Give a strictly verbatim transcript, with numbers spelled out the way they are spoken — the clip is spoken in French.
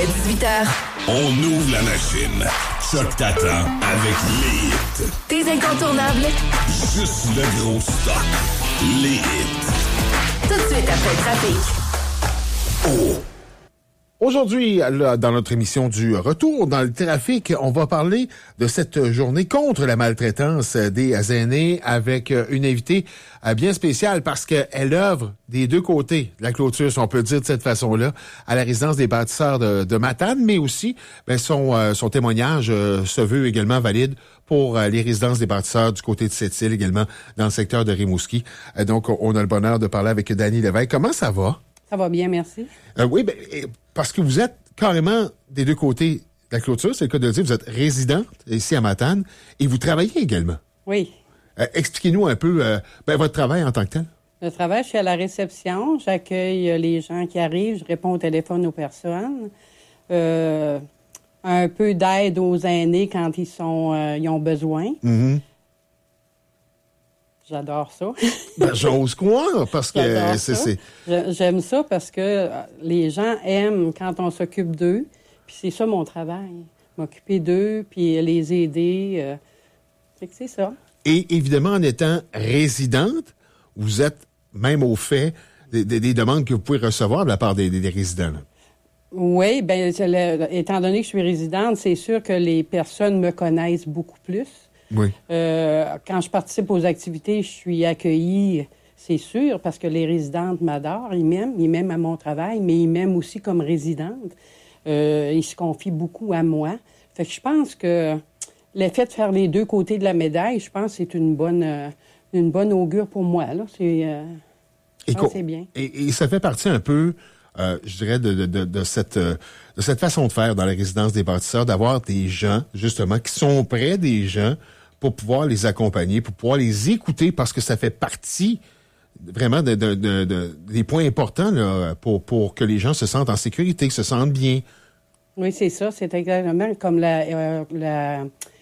dix-huit heures. On ouvre la machine. Choc t'attend avec les hits. Tes incontournables. Juste le gros stock. Les hits. Tout de suite après le trafic. Oh! Aujourd'hui, là, dans notre émission du Retour dans le trafic, on va parler de cette journée contre la maltraitance des aînés avec une invitée bien spéciale parce qu'elle œuvre des deux côtés de la clôture, si on peut dire de cette façon-là, à la résidence des bâtisseurs de, de Matane, mais aussi ben, son, euh, son témoignage euh, se veut également valide pour euh, les résidences des bâtisseurs du côté de Sept-Îles, également dans le secteur de Rimouski. Euh, donc, on a le bonheur de parler avec Dany Lévesque. Comment ça va? Ça va bien, merci. Euh, oui, ben, parce que vous êtes carrément des deux côtés de la clôture, c'est le cas de le dire, vous êtes résidente ici à Matane et vous travaillez également. Oui. Euh, expliquez-nous un peu euh, ben, votre travail en tant que tel. Le travail, je suis à la réception, j'accueille les gens qui arrivent, je réponds au téléphone aux personnes. Euh, un peu d'aide aux aînés quand ils sont euh, ils ont besoin. Mm-hmm. J'adore ça. Ben, j'ose croire, parce que c'est, c'est... J'aime ça parce que les gens aiment quand on s'occupe d'eux. Puis c'est ça mon travail. M'occuper d'eux, puis les aider. Euh... C'est que c'est ça. Et évidemment, en étant résidente, vous êtes même au fait des, des, des demandes que vous pouvez recevoir de la part des, des, des résidents. Là. Oui, bien, étant donné que je suis résidente, c'est sûr que les personnes me connaissent beaucoup plus. Oui. Euh, quand je participe aux activités, je suis accueillie, c'est sûr, parce que les résidentes m'adorent, ils m'aiment, ils m'aiment à mon travail, mais ils m'aiment aussi comme résidente. Euh, ils se confient beaucoup à moi. Fait que je pense que l'effet de faire les deux côtés de la médaille, je pense que c'est une bonne, euh, une bonne augure pour moi. Là. C'est, euh, je pense que c'est bien. Et, et ça fait partie un peu, euh, je dirais, de, de, de, de, cette, euh, de cette façon de faire dans la résidence des bâtisseurs, d'avoir des gens, justement, qui sont près des gens, pour pouvoir les accompagner, pour pouvoir les écouter, parce que ça fait partie vraiment de, de, de, de, des points importants là, pour, pour que les gens se sentent en sécurité, se sentent bien. Oui, c'est ça. C'est exactement comme la, euh, la,